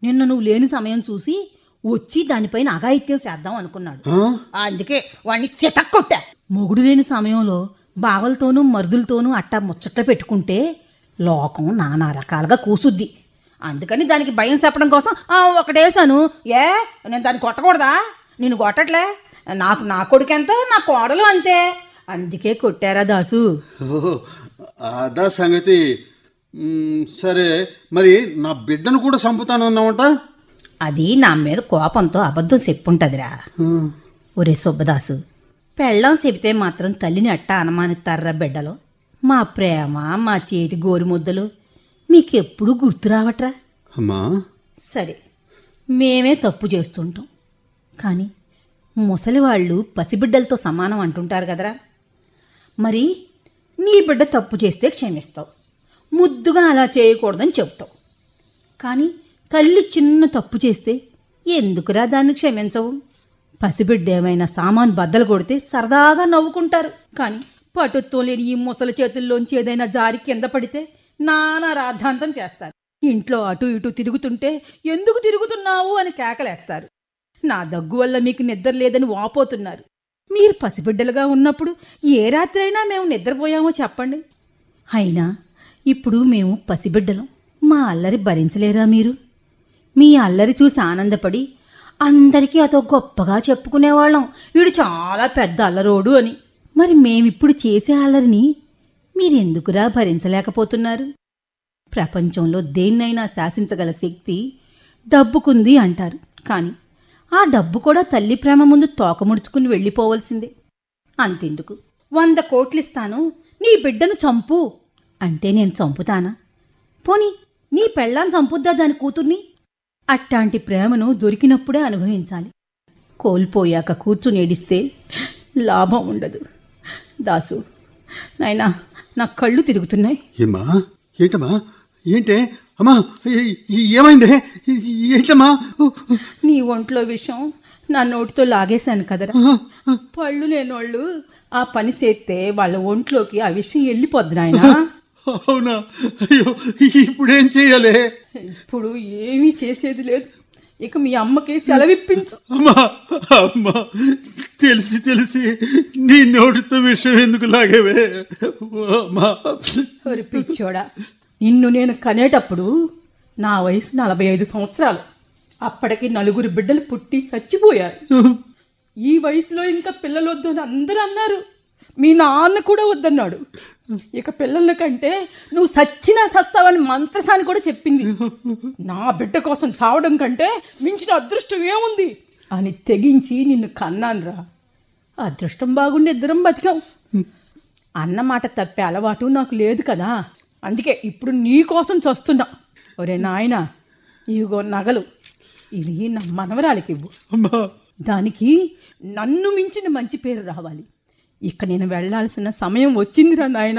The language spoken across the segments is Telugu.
నిన్న నువ్వు లేని సమయం చూసి వచ్చి దానిపైన అఘాయిత్యం చేద్దాం అనుకున్నాడు. అందుకే వాడిని సితక్కొట్టా. మొగుడు లేని సమయంలో బావలతోనూ మరుదులతోనూ అట్టా ముచ్చట్లు పెట్టుకుంటే లోకం నానా రకాలుగా కూసుద్ది. అందుకని దానికి భయం చెప్పడం కోసం ఒకటేసాను. నేను దాన్ని కొట్టకూడదా? నేను కొట్టట్లే. నాకు నా కొడుకెంతో నా కోడలు అంతే. అందుకే కొట్టారా దాసు? అదా సంగతి. సరే, మరి నా బిడ్డను కూడా చంపుతానన్నావంట. అది నా మీద కోపంతో అబద్ధం చెప్పుంటదిరా. ఒరే సుబ్బదాసు, పెళ్ళం చెబితే మాత్రం తల్లిని అట్టా అనుమానిస్తారా బిడ్డలో? మా ప్రేమ, మా చేతి గోరుముద్దలు మీకెప్పుడు గుర్తు రావట్రా? అమ్మా, సరే, మేమే తప్పు చేస్తుంటాం, కానీ ముసలివాళ్ళు పసిబిడ్డలతో సమానం అంటుంటారు కదరా. మరి నీ బిడ్డ తప్పు చేస్తే క్షమిస్తావు, ముద్దుగా అలా చేయకూడదని చెప్తావు. కానీ తల్లి చిన్న తప్పు చేస్తే ఎందుకురా దాన్ని క్షమించవు? పసిబిడ్డ ఏమైనా సామాను బద్దలు కొడితే సరదాగా నవ్వుకుంటారు, కానీ పటుత్వం లేని ఈ ముసలి చేతుల్లోంచి ఏదైనా జారి కింద పడితే నానా రాద్ధాంతం చేస్తారు. ఇంట్లో అటు ఇటు తిరుగుతుంటే ఎందుకు తిరుగుతున్నావు అని కేకలేస్తారు. నా దగ్గు వల్ల మీకు నిద్ర లేదని వాపోతున్నారు. మీరు పసిబిడ్డలుగా ఉన్నప్పుడు ఏ రాత్రైనా మేము నిద్రపోయామో చెప్పండి. అయినా ఇప్పుడు మేము పసిబిడ్డలం, మా అల్లరి భరించలేరా మీరు? మీ అల్లరి చూసి ఆనందపడి అందరికీ అదో గొప్పగా చెప్పుకునేవాళ్ళం, వీడు చాలా పెద్ద అల్లరోడు అని. మరి మేమిప్పుడు చేసే అల్లరిని మీరెందుకురా భరించలేకపోతున్నారు? ప్రపంచంలో దేన్నైనా శాసించగల శక్తి డబ్బుకుంది అంటారు, కానీ ఆ డబ్బు కూడా తల్లి ప్రేమ ముందు తోకముడుచుకుని వెళ్ళిపోవలసిందే. అంతెందుకు, 100 కోట్లిస్తాను నీ బిడ్డను చంపు అంటే నేను చంపుతానా? పోనీ నీ పెళ్ళాన్ని చంపుద్దా దాని కూతుర్ని? అట్టాంటి ప్రేమను దొరికినప్పుడే అనుభవించాలి. కోల్పోయాక కూర్చునేడిస్తే లాభం ఉండదు. దాసు నాయనా, నా కళ్ళు తిరుగుతున్నాయి. ఏమా, ఏంటమ్మా, ఏంటే అమ్మా, ఏమైంది, ఏంటమ్మా? నీ ఒంట్లో విషయం నా నోటితో లాగేశాను కదరా. పళ్ళు లేనోళ్ళు ఆ పని చేస్తే వాళ్ళ ఒంట్లోకి ఆ విషయం వెళ్ళిపోద్దు నాయనా. అవునా? అయ్యో, ఇప్పుడేం చెయ్యాలి? ఇప్పుడు ఏమీ చేసేది లేదు. ఇక మీ అమ్మకి సెలవిప్పించు. అమ్మా, అమ్మా, తెలిసి తెలిసి నీ నోటితో విషయం ఎందుకు లాగేవే? పిచ్చోడా, నిన్ను నేను కనేటప్పుడు నా వయసు 45 సంవత్సరాలు. అప్పటికి 4 బిడ్డలు పుట్టి చచ్చిపోయారు. ఈ వయసులో ఇంకా పిల్లలు వద్దు అని అందరూ అన్నారు. మీ నాన్న కూడా వద్దన్నాడు. ఇక పిల్లల కంటే నువ్వు సచ్చినా సస్తావని మంత్రసాని కూడా చెప్పింది. నా బిడ్డ కోసం చావడం కంటే మించిన అదృష్టం ఏముంది అని తెగించి నిన్ను కన్నానురా. అదృష్టం బాగుండి ఇద్దరం బతికాం. అన్నమాట తప్పే అలవాటు నాకు లేదు కదా, అందుకే ఇప్పుడు నీ కోసం చస్తున్నా. ఒరే నాయనా, ఇవిగో నగలు, ఇవి నా మనవరాలికి ఇవ్వు. దానికి నన్ను మించిన మంచి పేరు రావాలి. ఇక నేను వెళ్లాల్సిన సమయం వచ్చిందిరా నాయనా.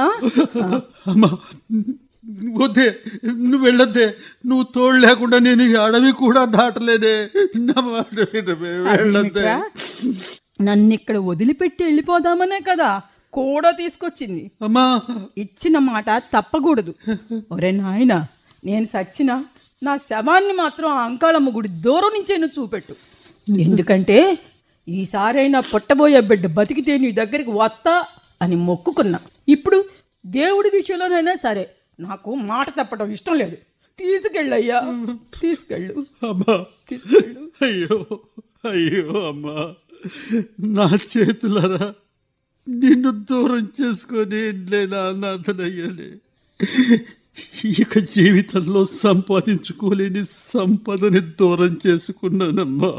వద్దే, నువ్వు వెళ్ళొద్దే. నువ్వు తోడు లేకుండా నేను ఈ అడవి కూడా దాటలేదే. వెళ్ళొద్దే. నన్ను ఇక్కడ వదిలిపెట్టి వెళ్ళిపోదామనే కదా కూడా తీసుకొచ్చింది. అమ్మా, ఇచ్చిన మాట తప్పకూడదు. ఒరే నాయనా, నేను సచ్చినా నా శవాన్ని మాత్రం ఆ అంకాళమ్మ గుడి దూరం నుంచే నువ్వు చూపెట్టు. ఎందుకంటే ఈసారైనా పుట్టబోయే బిడ్డ బతికితే నీ దగ్గరికి వస్తా అని మొక్కుకున్నా. ఇప్పుడు దేవుడి విషయంలోనైనా సరే నాకు మాట తప్పడం ఇష్టం లేదు. తీసుకెళ్ళయ్యా, తీసుకెళ్ళు. అమ్మా, తీసుకెళ్ళు. అయ్యో అయ్యో అమ్మా, నా చేతులరా నిన్ను దూరం చేసుకొని నేను అనాథనయ్యాలి. ఇక జీవితంలో సంపాదించుకోలేని సంపదని దూరం చేసుకున్నానమ్మా.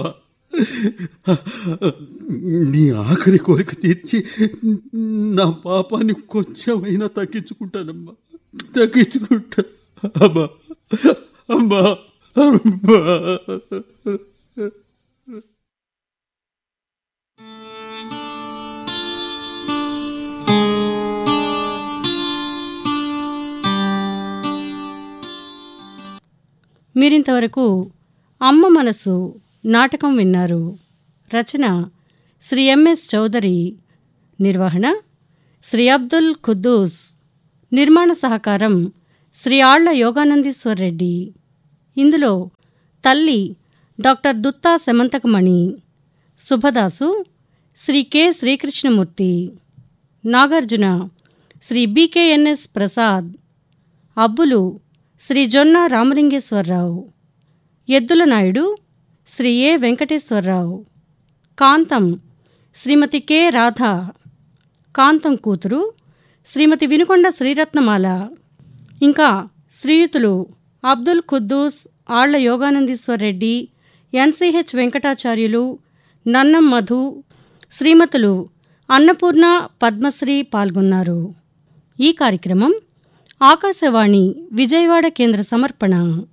నీ ఆఖరి కోరిక తీర్చి నా పాపాన్ని కొంచెమైనా తగ్గించుకుంటానమ్మా, తగ్గించుకుంటా. అమ్మా, అమ్మా, అమ్మా. మీరింతవరకు అమ్మ మనసు నాటకం విన్నారు. రచన శ్రీ ఎంఎస్ చౌదరి, నిర్వహణ శ్రీ అబ్దుల్ ఖుద్దూస్, నిర్మాణ సహకారం శ్రీ ఆళ్ల యోగానందీశ్వర్ రెడ్డి. ఇందులో తల్లి డాక్టర్ దుత్తా సెమంతకమణి, శుభదాసు శ్రీ కె శ్రీకృష్ణమూర్తి, నాగార్జున శ్రీ బికేఎన్ఎస్ ప్రసాద్, అబ్బులు శ్రీ జొన్న రామలింగేశ్వరరావు, ఎద్దుల నాయుడు శ్రీ ఏ వెంకటేశ్వరరావు, కాంతం శ్రీమతి కె రాధ, కాంతం కూతురు శ్రీమతి వినుకొండ శ్రీరత్నమాల, ఇంకా శ్రీయుతులు అబ్దుల్ ఖుద్దూస్, ఆళ్ల యోగానందీశ్వర్ రెడ్డి, ఎన్సిహెచ్ వెంకటాచార్యులు, నన్నం మధు, శ్రీమతులు అన్నపూర్ణ, పద్మశ్రీ పాల్గొన్నారు. ఈ కార్యక్రమం ఆకాశవాణి విజయవాడ కేంద్ర సమర్పణ.